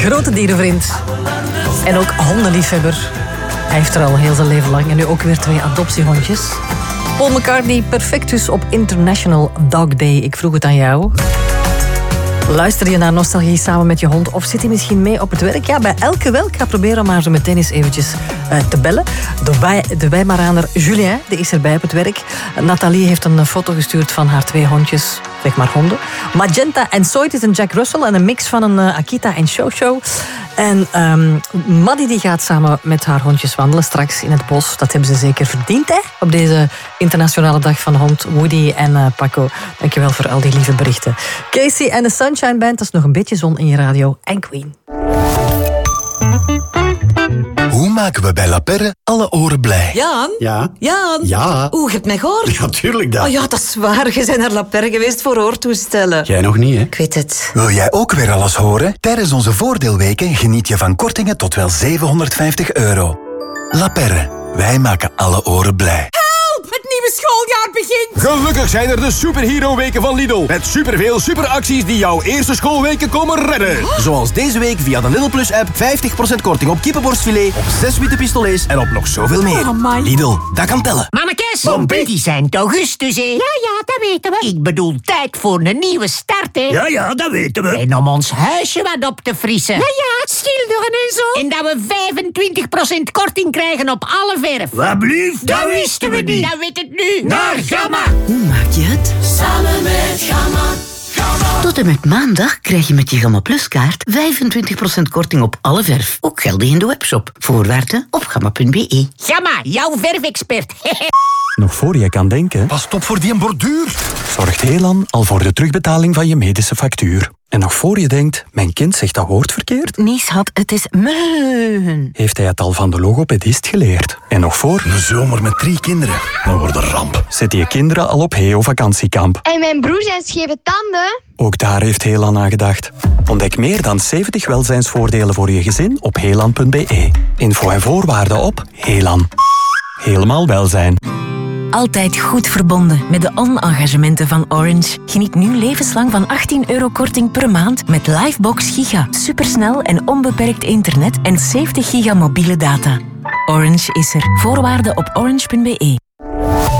grote dierenvriend. En ook hondenliefhebber. Hij heeft er al heel zijn leven lang. En nu ook weer 2 adoptiehondjes. Paul McCartney, perfect dus op International Dog Day. Ik vroeg het aan jou. Luister je naar Nostalgie samen met je hond of zit hij misschien mee op het werk? Ja, bij elke wel. Ik ga proberen om haar zo meteen eens eventjes te bellen. De Weimaraner Julien, die is erbij op het werk. Nathalie heeft een foto gestuurd van haar 2 hondjes, zeg maar honden. Magenta en Zoid is een Jack Russell en een mix van een Akita en Shosho. En Maddie die gaat samen met haar hondjes wandelen straks in het bos. Dat hebben ze zeker verdiend, hè? Op deze internationale dag van de hond. Woody en Paco, dankjewel voor al die lieve berichten. Casey en de Sunshine Band, dat is nog een beetje zon in je radio. En Queen. Hoe maken we bij La Perre alle oren blij? Jan? Ja? Jan? Ja? Oeh, je hebt mij gehoord? Ja, tuurlijk dat. Oh ja, dat is waar. Je bent naar La Perre geweest voor hoortoestellen. Jij nog niet, hè? Ik weet het. Wil jij ook weer alles horen? Tijdens onze voordeelweken geniet je van kortingen tot wel €750. La Perre, wij maken alle oren blij. Het nieuwe schooljaar begint. Gelukkig zijn er de Superhero-weken van Lidl. Met superveel superacties die jouw eerste schoolweken komen redden. Zoals deze week via de Lidl Plus-app 50% korting op kippenborstfilet, op 6 witte pistolets en op nog zoveel meer. Lidl, dat kan tellen. Mannekes, die zijn het augustus, hè? Ja, dat weten we. Ik bedoel, tijd voor een nieuwe start, hè? Ja, dat weten we. En om ons huisje wat op te frissen. Ja, schilderen en zo. En dat we 25% korting krijgen op alle verf. Wat blieft? Dat wisten we niet. Dat weet het nu. Naar Gamma. Hoe maak je het? Samen met Gamma. Tot en met maandag krijg je met je Gamma Plus kaart 25% korting op alle verf. Ook geldig in de webshop. Voorwaarden op gamma.be. Gamma, jouw verfexpert. Nog voor je kan denken, Pas op voor die borduur. zorgt Helan al voor de terugbetaling van je medische factuur. En nog voor je denkt, mijn kind zegt dat woord verkeerd, Nee, schat, het is meun. heeft hij het al van de logopedist geleerd. En nog voor, Een zomer met 3 kinderen. Dan wordt een ramp. zet je kinderen al op Heo vakantiekamp. En mijn broer zijn scheve tanden. Ook daar heeft Helan aan gedacht. Ontdek meer dan 70 welzijnsvoordelen voor je gezin op helan.be. Info en voorwaarden op Helan. Helemaal welzijn. Altijd goed verbonden met de on-engagementen van Orange. Geniet nu levenslang van €18 korting per maand met Livebox Giga. Supersnel en onbeperkt internet en 70 giga mobiele data. Orange is er. Voorwaarden op orange.be.